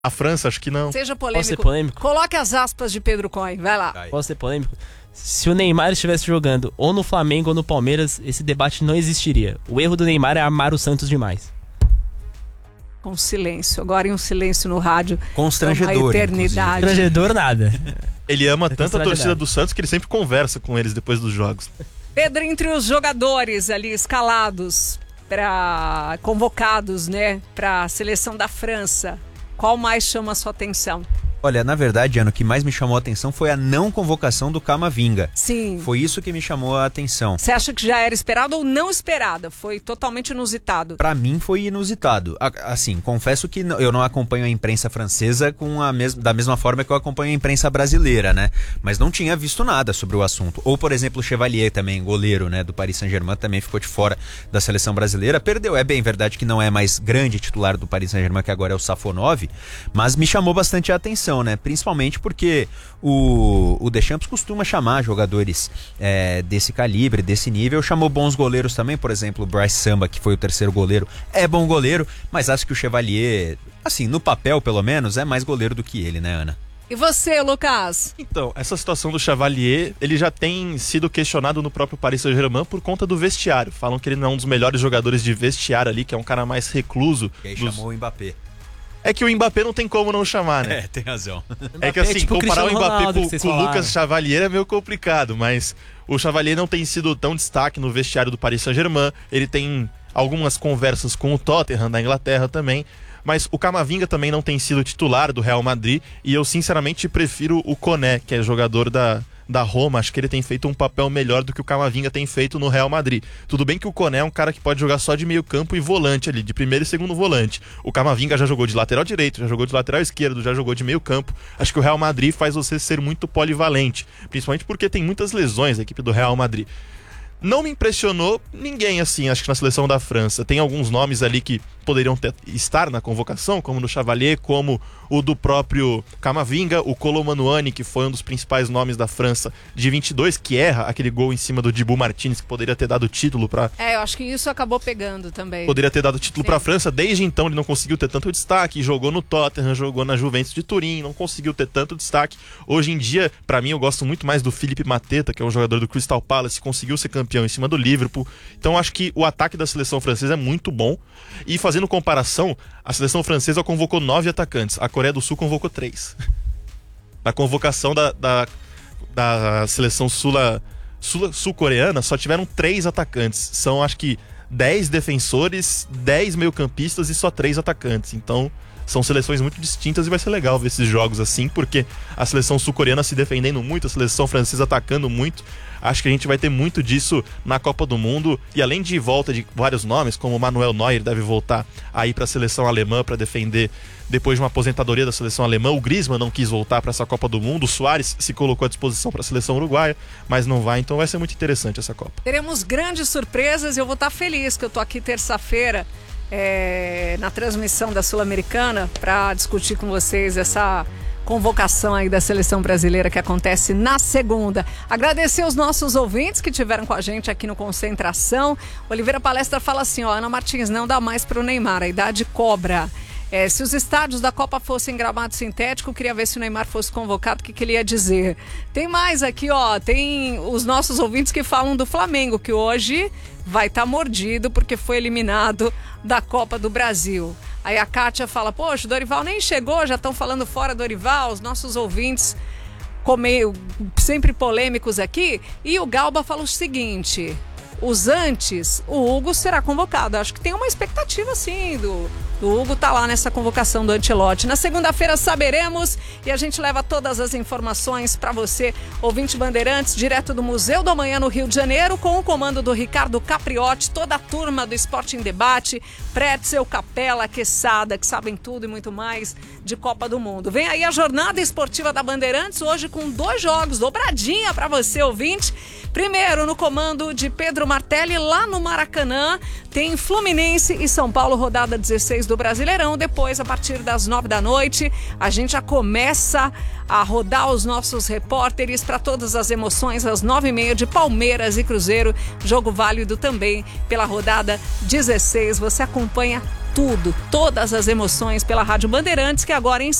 A França, acho que não. Seja polêmico. Posso ser polêmico? Coloque as aspas de Pedro Cohen, vai lá. Posso ser polêmico? Se o Neymar estivesse jogando ou no Flamengo ou no Palmeiras, esse debate não existiria. O erro do Neymar é amar o Santos demais. Com silêncio. Agora em um silêncio no rádio. Constrangedor. Uma eternidade. Constrangedor nada. Ele ama tanto a torcida do Santos que ele sempre conversa com eles depois dos jogos. Pedro, entre os jogadores ali escalados, convocados, né, para a seleção da França, qual mais chama a sua atenção? Olha, na verdade, Ana, o que mais me chamou a atenção foi a não convocação do Camavinga. Sim. Foi isso que me chamou a atenção. Você acha que já era esperado ou não esperada? Foi totalmente inusitado? Pra mim foi inusitado. Assim, confesso que eu não acompanho a imprensa francesa da mesma forma que eu acompanho a imprensa brasileira, né? Mas não tinha visto nada sobre o assunto. Ou, por exemplo, o Chevalier também, goleiro, né, do Paris Saint-Germain, também ficou de fora da seleção brasileira. Perdeu. É bem verdade que não é mais grande titular do Paris Saint-Germain, que agora é o Safonov, mas me chamou bastante a atenção, né? Principalmente porque o Deschamps costuma chamar jogadores desse calibre, desse nível. Chamou bons goleiros também, por exemplo, o Bryce Samba, que foi o terceiro goleiro, é bom goleiro, mas acho que o Chevalier, assim, no papel pelo menos, é mais goleiro do que ele, né, Ana? E você, Lucas? Então, essa situação do Chevalier, ele já tem sido questionado no próprio Paris Saint-Germain por conta do vestiário. Falam que ele não é um dos melhores jogadores de vestiário ali, que é um cara mais recluso. E aí chamou o Mbappé. É que o Mbappé não tem como não chamar, né? Tem razão. É que assim, tipo comparar o Mbappé Ronaldo, com o Lucas Chevalier é meio complicado, mas o Chevalier não tem sido tão destaque no vestiário do Paris Saint-Germain. Ele tem algumas conversas com o Tottenham da Inglaterra também, mas o Camavinga também não tem sido titular do Real Madrid e eu sinceramente prefiro o Koné, que é jogador da Roma. Acho que ele tem feito um papel melhor do que o Camavinga tem feito no Real Madrid. Tudo bem que o Koné é um cara que pode jogar só de meio campo e volante ali, de primeiro e segundo volante. O Camavinga já jogou de lateral direito, já jogou de lateral esquerdo, já jogou de meio campo. Acho que o Real Madrid faz você ser muito polivalente, principalmente porque tem muitas lesões a equipe do Real Madrid. Não me impressionou ninguém assim, acho que na seleção da França. Tem alguns nomes ali que poderiam estar na convocação, como no Chevalier, como o do próprio Camavinga, o Kolomanuani, que foi um dos principais nomes da França, de 22, que erra aquele gol em cima do Dibu Martínez, que poderia ter dado título para... Eu acho que isso acabou pegando também. Poderia ter dado título para a França. Desde então ele não conseguiu ter tanto destaque, jogou no Tottenham, jogou na Juventus de Turim, não conseguiu ter tanto destaque. Hoje em dia, para mim, eu gosto muito mais do Philippe Mateta, que é um jogador do Crystal Palace, conseguiu ser campeão em cima do Liverpool. Então acho que o ataque da seleção francesa é muito bom. E fazendo comparação, a seleção francesa convocou 9 atacantes, a Coreia do Sul convocou 3. Na convocação da seleção sul-coreana só tiveram 3 atacantes. São acho que 10 defensores, 10 meio-campistas e só 3 atacantes. Então são seleções muito distintas e vai ser legal ver esses jogos assim, porque a seleção sul-coreana se defendendo muito, a seleção francesa atacando muito. Acho que a gente vai ter muito disso na Copa do Mundo. E além de volta de vários nomes, como o Manuel Neuer deve voltar aí para a seleção alemã para defender depois de uma aposentadoria da seleção alemã. O Griezmann não quis voltar para essa Copa do Mundo. O Suárez se colocou à disposição para a seleção uruguaia, mas não vai. Então vai ser muito interessante essa Copa. Teremos grandes surpresas e eu vou estar feliz que eu tô aqui terça-feira na transmissão da Sul-Americana para discutir com vocês essa convocação aí da seleção brasileira que acontece na segunda. Agradecer os nossos ouvintes que tiveram com a gente aqui no Concentração. Oliveira Palestra fala assim, Ana Martins, não dá mais pro Neymar, a idade cobra. Se os estádios da Copa fossem gramado sintético, queria ver se o Neymar fosse convocado, o que ele ia dizer. Tem mais aqui, tem os nossos ouvintes que falam do Flamengo, que hoje vai estar mordido porque foi eliminado da Copa do Brasil. Aí a Kátia fala, poxa, o Dorival nem chegou, já estão falando fora do Dorival, os nossos ouvintes sempre polêmicos aqui. E o Galba fala o seguinte, os antes, o Hugo será convocado. Acho que tem uma expectativa sim do Hugo tá lá nessa convocação do Ancelotti. Na segunda-feira saberemos e a gente leva todas as informações para você, ouvinte Bandeirantes, direto do Museu do Amanhã no Rio de Janeiro, com o comando do Ricardo Capriotti, toda a turma do Esporte em Debate, Pretzel, Capela, Quesada, que sabem tudo e muito mais de Copa do Mundo. Vem aí a jornada esportiva da Bandeirantes, hoje com 2 jogos, dobradinha para você, ouvinte. Primeiro, no comando de Pedro Martelli, lá no Maracanã, tem Fluminense e São Paulo, rodada 16 do Brasileirão. Depois, a partir das 9 da noite, a gente já começa a rodar os nossos repórteres para todas as emoções, às 9h30 de Palmeiras e Cruzeiro. Jogo válido também pela rodada 16. Você acompanha tudo, todas as emoções pela Rádio Bandeirantes, que agora em